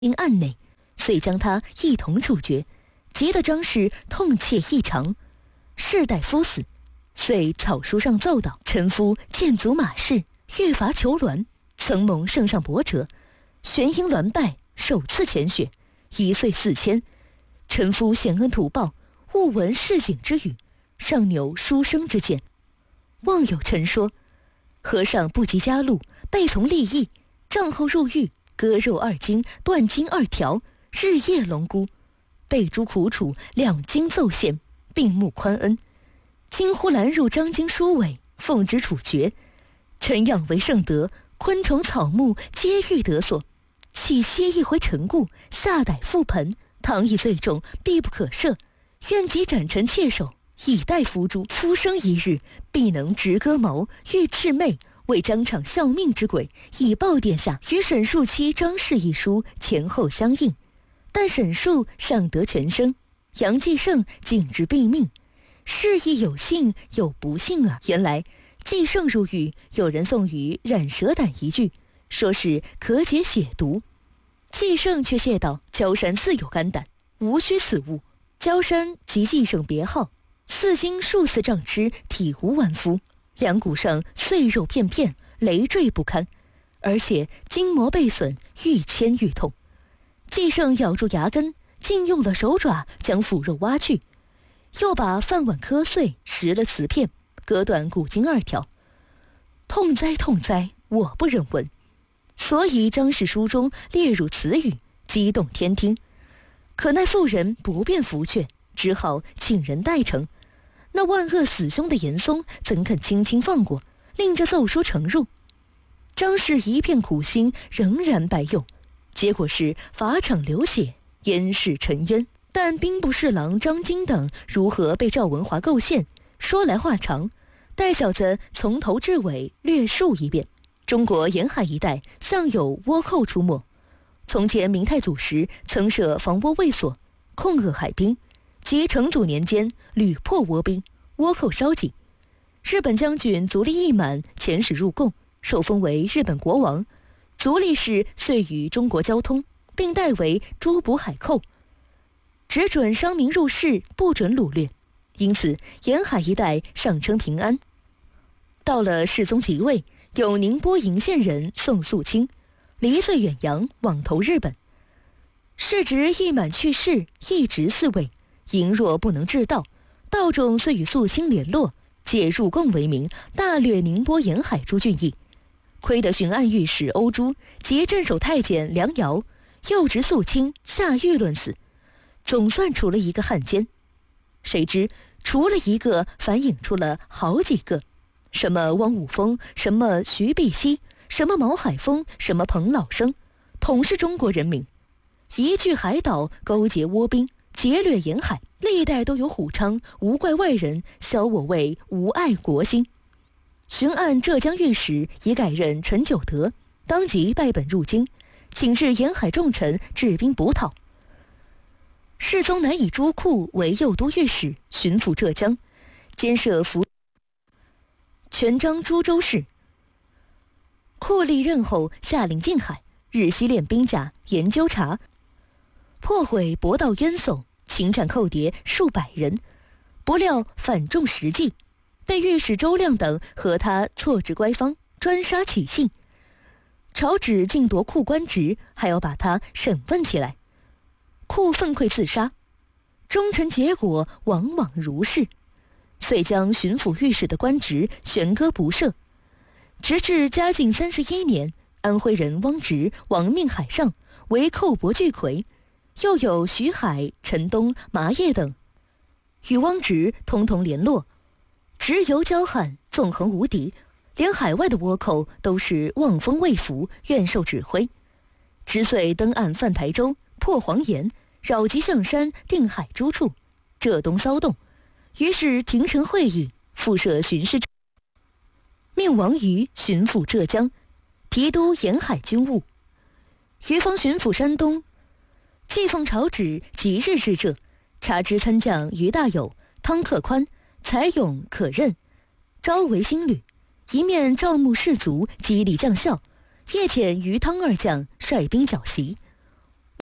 因案内，遂将他一同处决，急得张氏痛切异常。士大夫死，遂草书上奏道：臣夫见足马氏，欲伐求鸾，曾蒙圣上伯折，玄因鸾败，首次遣血，1岁4000。臣夫显恩图报，误闻市井之语，上扭书生之见。望有臣说，和尚不及家禄，备从利益，帐后入狱，割肉2斤，断筋2条，日夜龙孤，被诸苦楚，2经奏献，并慕宽恩。今忽拦入张京书委，奉旨处决。臣仰为圣德，昆虫草木皆欲得所，岂歇一回尘故，下逮覆盆，倘以罪重，必不可赦。愿即斩臣妾首，以待夫诛。夫生一日，必能直割毛，欲魑魅，为疆场效命之鬼，以报殿下。与沈树妻张氏一书前后相应，但沈树尚得全生，杨继盛竟至毙命。事亦有幸有不幸耳。原来继盛入狱，有人送与染蛇胆一具，说是可解血毒。继盛却谢道：焦山自有肝胆，无需此物。焦山即继盛别号，4经数次杖之，体无完肤，两骨上碎肉片片，累赘不堪，而且筋膜被损，愈牵愈痛。继盛咬住牙根，竟用了手爪将腐肉挖去，又把饭碗磕碎，拾了瓷片，割断骨筋2条。痛哉痛哉，我不忍闻。所以张氏书中列入此语，激动天听。可奈妇人不便服却，只好请人代呈。那万恶死凶的严嵩怎肯轻轻放过，令这奏书呈入。张氏一片苦心，仍然白用，结果是法场流血，淹氏沉冤。但兵部侍郎张京等如何被赵文华构陷，说来话长，待小子从头至尾略述一遍。中国沿海一带向有倭寇出没，从前明太祖时曾设防倭卫所，控遏海滨，及成祖年间屡破倭兵，倭寇稍紧。日本将军足利义满遣使入贡，受封为日本国王。足利氏遂与中国交通，并代为诸捕海寇，只准商民入市，不准掳掠，因此沿海一带尚称平安。到了世宗即位，有宁波鄞县人宋肃清离罪远洋，往投日本。世侄义满去世，一直嗣位，羸弱不能治道。道众遂与肃清联络，借入贡为名，大掠宁波沿海诸郡邑。亏得巡按御史欧珠及镇守太监梁尧诱执肃清下狱论死，总算除了一个汉奸。谁知除了一个，反引出了好几个，什么汪武峰，什么徐碧溪，什么毛海峰，什么彭老生，统是中国人民。一具海岛，勾结倭兵，劫掠沿海，历代都有虎昌，无怪外人削我为无爱国心。巡按浙江御史已改任陈九德，当即拜本入京，请示沿海重臣治兵补讨。世宗乃以朱库为右都御史，巡抚浙江，兼设福全章诸州事。库历任后，下令禁海，日西练兵甲，研究茶，破毁博道渊薮，擒斩寇谍数百人，不料反中10计，被御史周亮等和他错置乖方，专杀起信。朝旨尽夺库官职，还要把他审问起来。库愤愧自杀，忠臣结果往往如是，遂将巡抚御史的官职悬搁不赦。直至嘉靖31年，安徽人汪直亡命海上，为寇伯巨魁，又有徐海、陈东、麻叶等，与汪直通通联络，直邮骄悍，纵横无敌，连海外的倭寇都是望风畏服，愿受指挥。直遂登岸犯台州，破黄岩，扰及象山、定海诸处，浙东骚动。于是廷臣会议，复设巡视，命王瑜巡抚浙江，提督沿海军务。徐方巡抚山东，既奉朝旨，即日至浙，察知参将于大有、汤克宽才勇可任，招为新旅，一面招募士卒，激励将校，夜遣于汤二将率兵剿袭。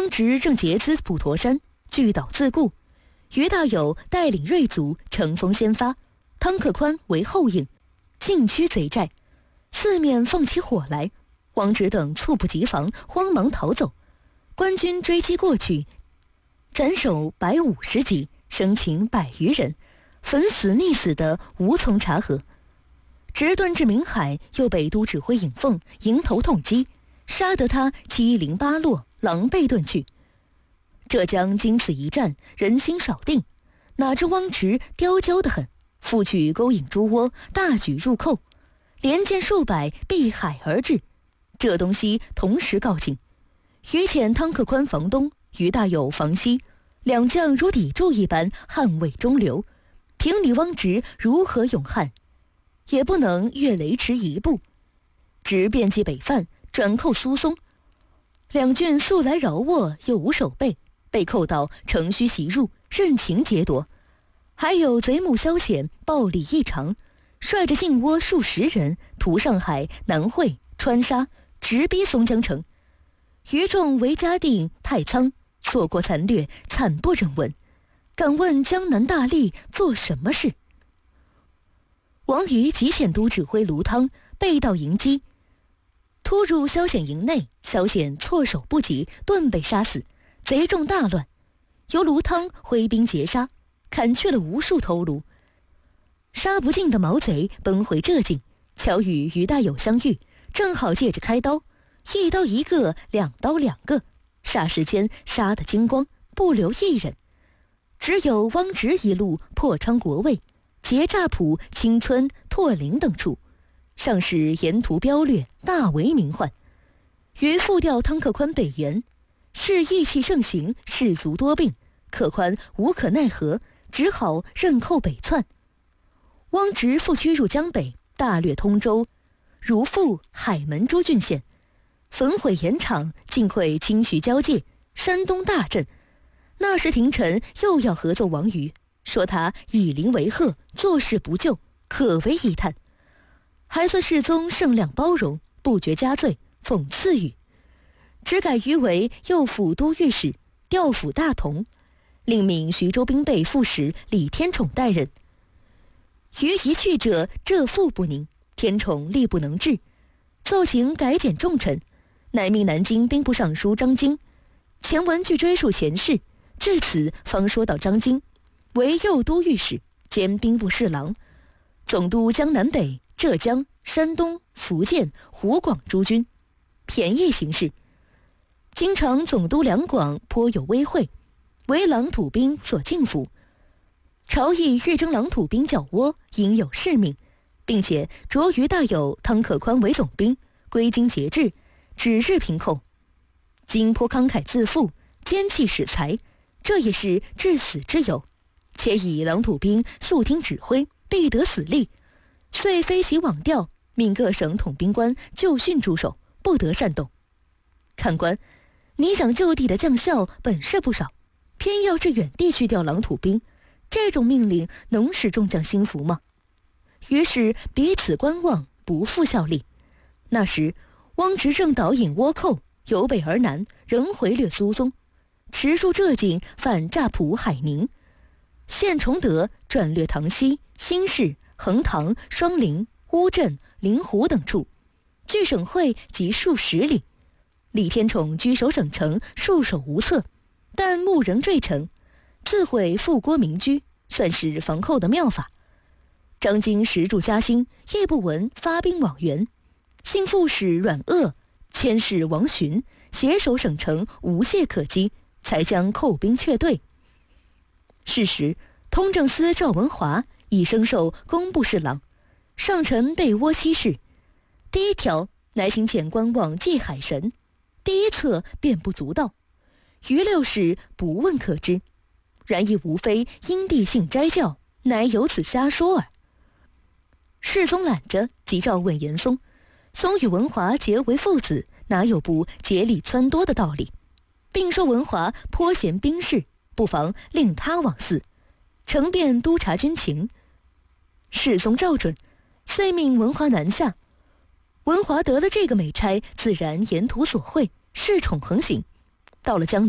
汪直正劫资普陀山，据岛自固。于大有带领锐卒乘风先发，汤克宽为后应，进驱贼寨，四面放起火来。汪直等猝不及防，慌忙逃走。官军追击过去，斩首150级，生擒100余人，粉死溺死的无从查核。直遁至明海，又被都指挥尹凤迎头痛击，杀得他7零8落，狼狈遁去。浙江经此一战，人心少定，哪知汪直刁骄得很，复去勾引猪窝，大举入寇，连见数百避海而至。浙东西同时告罄，于遣汤克宽防东，于大有防西，两将如砥柱一般捍卫中流。平理汪直如何勇悍，也不能越雷池一步。直遍及北犯，转寇苏松，两郡素来饶握，又无守备，被扣到乘虚袭入，任情劫夺。还有贼目萧显暴力异常，率着晋倭数十人屠上海、南会、川沙，直逼松江城。余众为嘉定、太仓，错过残掠，惨不忍闻。敢问江南大吏做什么事？王瑜急遣都指挥卢汤背道迎击，突入萧显营内，萧显措手不及，顿被杀死，贼众大乱。由卢汤挥兵截杀，砍去了无数头颅。杀不尽的毛贼奔回浙境，巧与于大有相遇，正好借着开刀，一刀一个，两刀两个，霎时间杀得精光，不留一人。只有汪直一路破昌国卫，劫乍浦、青村、拓陵等处，上使沿途飙掠，大为名唤。于复调汤克宽北援，是意气盛行，士卒多病，克宽无可奈何，只好任寇北窜。汪直复驱入江北，大掠通州、如阜、海门诸郡县，焚毁盐场，尽溃清徐交界，山东大震。那时廷臣又要合奏王瑜，说他以邻为壑，做事不救，可为一叹。还算世宗圣量包容，不觉加罪，讽刺语。只改于为右辅都御史，调辅大同，另命徐州兵备副使李天宠代任。于一去者，浙腹不宁，天宠力不能治，奏请改减重臣，乃命南京兵部尚书张京。前文据追述前事，至此方说到张京为右都御史兼兵部侍郎，总督江南北、浙江、山东、福建、湖广诸军，便宜行事。经常总督两广颇有威惠，为狼土兵所敬服。朝议欲征狼土兵剿倭，应有誓命，并且擢于大有汤克宽为总兵，归京节制，指日平寇。今颇慷慨自负，奸气使财，这也是致死之由。且以狼土兵速听指挥，必得死力，遂飞袭往调，命各省统兵官就训驻守，不得擅动。看官，你想就地的将校本事不少，偏要至远地去调狼土兵，这种命令能使众将心服吗？于是彼此观望，不复效力。那时汪直正导引倭寇由北而南，仍回掠苏松，驰入浙境，犯乍浦、海宁，现崇德，转掠塘西、新市、横塘、双陵、乌镇、灵湖等处，距省会及数十里。李天宠居守省城，束手无策，但目仍坠城，自毁富国民居，算是防寇的妙法。张京时住嘉兴，夜不闻发兵往援，幸副使阮鄂、牵使王询携手省城，无懈可击，才将寇兵却退。是时通政司赵文华已升授工部侍郎，上陈被倭欺事。第一条乃请遣观望祭海神，第一策便不足道，余六使不问可知，然亦无非因地性斋教，乃有此瞎说耳。世宗揽着，即召问严嵩，嵩与文华结为父子，哪有不竭力撺掇的道理？并说文华颇贤兵事，不妨令他往祀，呈遍督察军情。世宗照准，遂命文华南下。文华得了这个美差，自然沿途所会，恃宠横行，到了江南。